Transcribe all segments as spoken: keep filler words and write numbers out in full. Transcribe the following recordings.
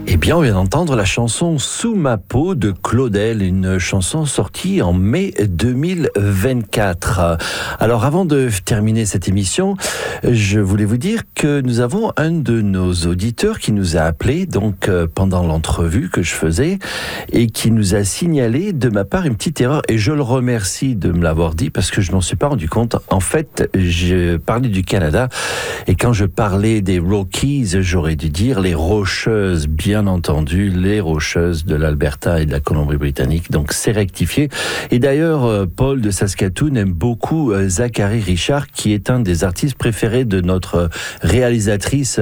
Eh bien, on vient d'entendre la chanson Sous ma peau de Claudel, une chanson sortie en mai deux mille vingt-quatre. Alors, avant de terminer cette émission, je voulais vous dire que nous avons un de nos auditeurs qui nous a appelé donc euh, pendant l'entrevue que je faisais et qui nous a signalé de ma part une petite erreur. Et je le remercie de me l'avoir dit parce que je m'en suis pas rendu compte. En fait, je parlais du Canada et quand je parlais des Rockies, j'aurais dû dire les Rocheuses, bien entendu, les Rocheuses de l'Alberta et de la Colombie-Britannique. Donc c'est rectifié. Et d'ailleurs, Paul de Saskatoon aime beaucoup Zachary Richard, qui est un des artistes préférés de notre réalisatrice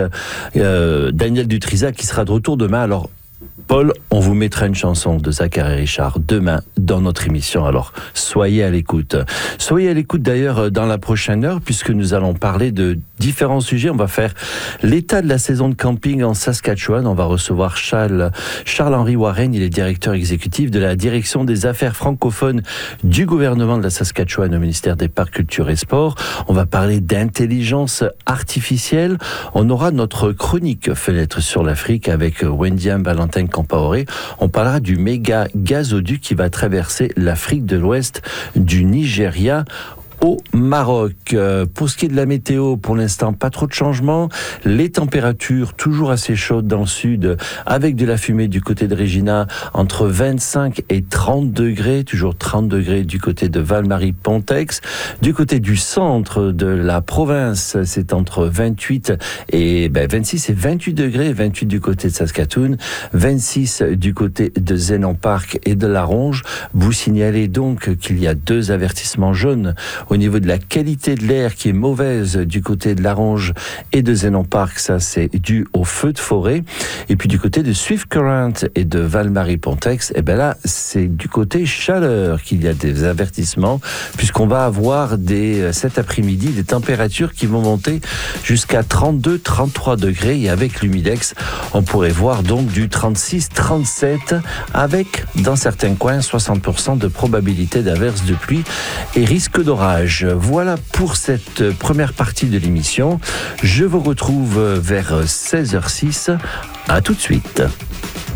euh, Danielle Dutrisac, qui sera de retour demain. Alors Paul, on vous mettra une chanson de Zachary Richard demain dans notre émission. Alors, soyez à l'écoute. Soyez à l'écoute d'ailleurs dans la prochaine heure, puisque nous allons parler de différents sujets. On va faire l'état de la saison de camping en Saskatchewan. On va recevoir Charles, Charles-Henri Warren. Il est directeur exécutif de la direction des affaires francophones du gouvernement de la Saskatchewan au ministère des Parcs, Culture et Sports. On va parler d'intelligence artificielle. On aura notre chronique Fenêtre sur l'Afrique avec Wendiam Valentin Compaoré. On parlera du méga gazoduc qui va traverser l'Afrique de l'Ouest du Nigeria au Maroc. Euh, pour ce qui est de la météo, pour l'instant, pas trop de changements. Les températures toujours assez chaudes dans le sud, avec de la fumée du côté de Regina, entre vingt-cinq et trente degrés, toujours trente degrés du côté de Val-Marie-Pontex. Du côté du centre de la province, c'est entre vingt-huit et ben, vingt-six et vingt-huit degrés, vingt-huit du côté de Saskatoon, vingt-six du côté de Zénon Park et de La Ronge. Vous signalez donc qu'il y a deux avertissements jaunes au niveau de la qualité de l'air qui est mauvaise du côté de La Ronge et de Zénon Park. Ça, c'est dû au feu de forêt. Et puis du côté de Swift Current et de Val-Marie-Pontex, eh ben là, c'est du côté chaleur qu'il y a des avertissements, puisqu'on va avoir des, cet après-midi des températures qui vont monter jusqu'à trente-deux à trente-trois degrés. Et avec l'humidex, on pourrait voir donc du trente-six à trente-sept, avec, dans certains coins, soixante pour cent de probabilité d'averse de pluie et risque d'orage. Voilà pour cette première partie de l'émission. Je vous retrouve vers seize heures zéro six. À tout de suite.